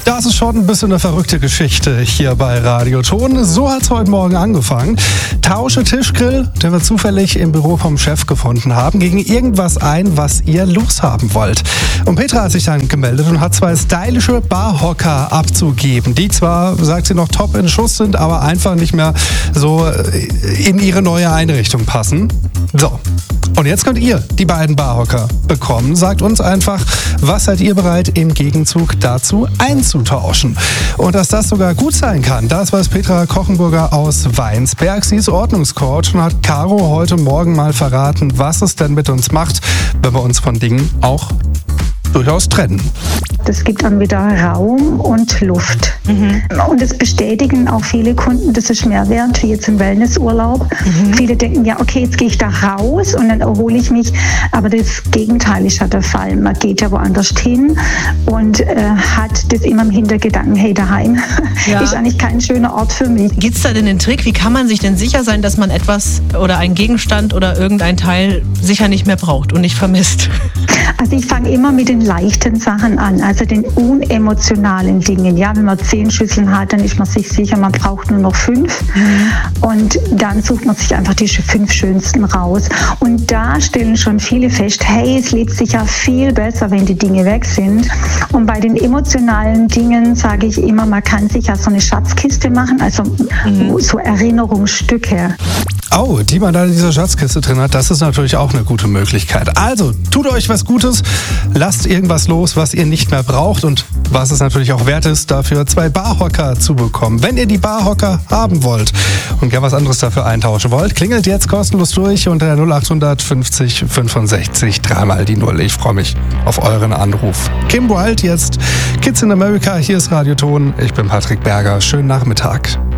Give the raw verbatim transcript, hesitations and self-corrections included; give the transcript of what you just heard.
Das ist schon ein bisschen eine verrückte Geschichte hier bei Radio Ton. So hat es heute Morgen angefangen. Tausche Tischgrill, den wir zufällig im Büro vom Chef gefunden haben, gegen irgendwas ein, was ihr loshaben wollt. Und Petra hat sich dann gemeldet und hat zwei stylische Barhocker abzugeben, die zwar, sagt sie, noch top in Schuss sind, aber einfach nicht mehr so in ihre neue Einrichtung passen. So. Und jetzt könnt ihr die beiden Barhocker bekommen. Sagt uns einfach, was seid ihr bereit im Gegenzug dazu einzutauschen? Und dass das sogar gut sein kann, das weiß Petra Kochenburger aus Weinsberg. Sie ist Ordnungscoach und hat Caro heute Morgen mal verraten, was es denn mit uns macht, wenn wir uns von Dingen auch durchaus trennen. Das gibt dann wieder Raum und Luft. Mhm. Und das bestätigen auch viele Kunden, das ist mehr wert, wie jetzt im Wellnessurlaub. Mhm. Viele denken, ja okay, jetzt gehe ich da raus und dann erhole ich mich. Aber das Gegenteil ist ja der Fall. Man geht ja woanders hin und äh, hat das immer im Hintergedanken, hey, daheim ja. ist eigentlich kein schöner Ort für mich. Gibt es da denn den Trick? Wie kann man sich denn sicher sein, dass man etwas oder einen Gegenstand oder irgendein Teil sicher nicht mehr braucht und nicht vermisst? Also ich fange immer mit den leichten Sachen an, also den unemotionalen Dingen. Ja, wenn man zehn Schüsseln hat, dann ist man sich sicher, man braucht nur noch fünf. Mhm. Und dann sucht man sich einfach die fünf schönsten raus. Und da stellen schon viele fest, hey, es lebt sich ja viel besser, wenn die Dinge weg sind. Und bei den emotionalen Dingen sage ich immer, man kann sich ja so eine Schatzkiste machen, also mhm. so Erinnerungsstücke. Oh, die man da in dieser Schatzkiste drin hat, das ist natürlich auch eine gute Möglichkeit. Also, tut euch was Gutes, lasst irgendwas los, was ihr nicht mehr braucht und was es natürlich auch wert ist, dafür zwei Barhocker zu bekommen. Wenn ihr die Barhocker haben wollt und gerne was anderes dafür eintauschen wollt, klingelt jetzt kostenlos durch unter der null acht fünfzig fünfundsechzig, dreimal die Null. Ich freue mich auf euren Anruf. Kim Wilde jetzt, Kids in America, hier ist Radio Ton. Ich bin Patrick Berger. Schönen Nachmittag.